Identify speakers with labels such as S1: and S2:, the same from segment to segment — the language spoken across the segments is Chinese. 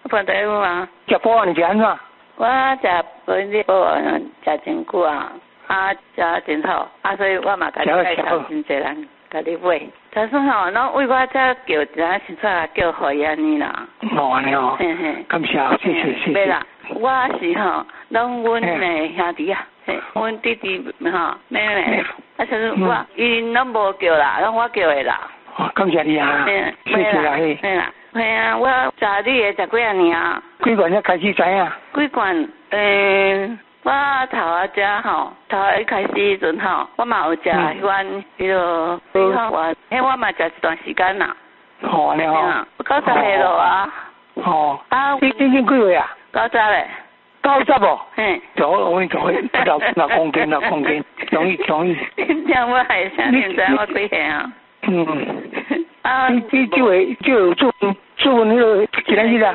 S1: 潘大夫啊，
S2: 食保安是安怎？
S1: 我食本保安食真久啊，食真好，所以我嘛甲你介绍真侪人甲你买。就算吼，拢为我才叫一下先出来叫好伊安尼啦。
S2: 哦，安尼哦，
S1: 嘿嘿，
S2: 感谢，谢谢，谢谢。
S1: 对啦，我是吼，拢阮的兄弟啊，阮弟弟吼妹妹，就是我因拢无叫啦，拢我叫的啦。
S2: 哦，感谢你啊，谢谢啦，嘿。
S1: 嘿啦，嘿啊，我食你的食几啊年啊？
S2: 几罐才开始知影？
S1: 几罐？我头仔食吼，头一开始迄阵吼，我嘛有食迄款迄落，我嘛食一段时间啦。
S2: 哦，安尼哦。
S1: 90岁了啊。
S2: 哦。你几月啊
S1: ？90嘞。
S2: 90哦。
S1: 嘿。
S2: 我6公斤，容易。
S1: 这样我还想现在我几岁啊？
S2: 你就有做那个几年级的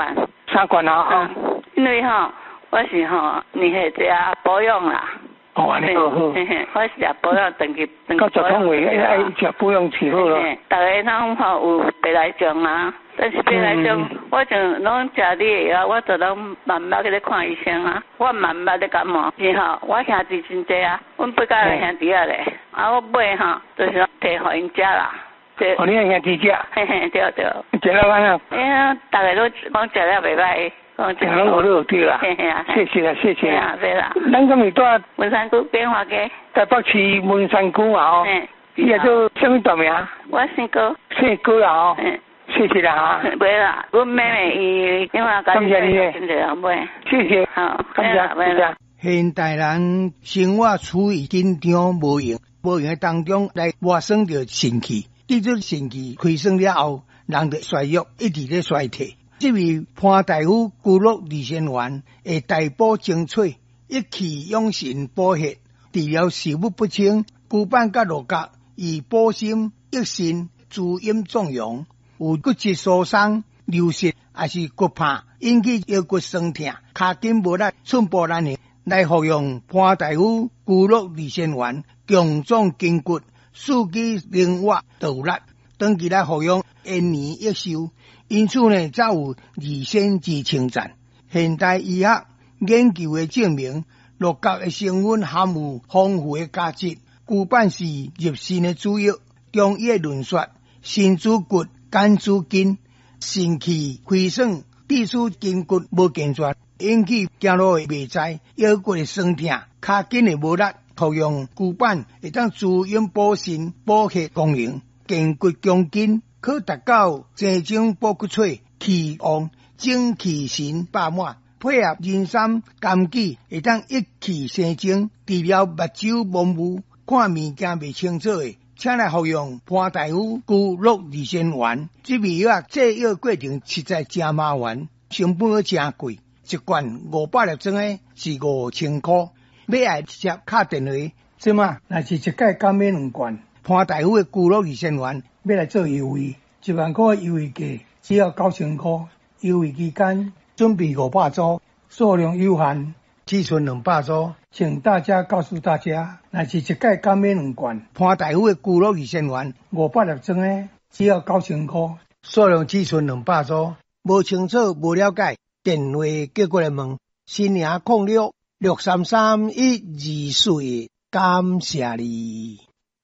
S2: ？3罐啊。
S1: 因为吼。我是吼，你系食保养啦。
S2: 哦，安尼好。
S1: 我是食保养，长期
S2: 到10通话爱食保养吃好咯。
S1: 大家拢吼有白内障啊，但是白内障，我就拢食你的药，我就拢慢慢去咧看医生啊。我慢慢咧感冒，是吼，我兄弟真济啊，阮8家个兄弟啊咧，我买吼，就是摕互因食啦。
S2: 哦，你兄弟食？
S1: 嘿，对。
S2: 食了安怎？
S1: 大家都讲食了袂歹。
S2: 讲我都有对啦，谢谢啦。
S1: 对啦。
S2: 咱今日住
S1: 文山区变化街。
S2: 台北市文山区嘛哦。你也做什么大名？
S1: 我姓高。
S2: 姓高啦哦。谢谢啦哈。
S1: 袂啦，阮妹妹伊电话甲你讲，真侪人买。
S2: 谢谢。
S1: 好，
S2: 感谢。
S3: 现代人生活处于紧张无用的当中来活生着肾气，这种肾气亏损了后，人的衰弱一直咧衰退。这位潘大夫居乐利仙丸会大补精粹，益气养神补血，治疗食物不清、骨板甲落角，以补心益肾、滋阴壮阳。有骨质疏松、流失还是骨怕，引起腰骨酸痛、脚筋无力、寸步难行，来服用潘大夫居乐利仙丸，强壮筋骨，四肢灵活度力。长期来服用，延年益寿。因此呢，才有二仙之称赞。现代医学研究的证明，鹿角的成分含有丰富的价值。骨板是入肾的主药，中医的论说，肾主骨，肝主筋，肾气亏损，致使筋骨无健全，引起走路的袂在，腰骨的酸痛，脚筋的无力。服用骨板会当滋阴补肾、补血功能，健骨强筋。可达到精精补骨髓、气旺、精气神饱满，配合人参、枸杞，会当益气生精，治疗目睭模糊、看物件未清楚的，请来服用潘大夫居乐利仙丸。这味药制药过程实在真麻烦，成本真贵，一罐500粒装的是5000块，买来直接打电话。即嘛，若是一届减免2罐。潘大夫的居乐利仙丸要来做优惠，1万块优惠价只要9000块，优惠期间准备500组，数量有限，只剩200组，请大家告诉大家，若是一届减免2罐，潘大夫的居乐利仙丸500粒装的只要9000块，数量只剩200组，无清楚无了解，电话叫过来问，新名06633124，感谢你。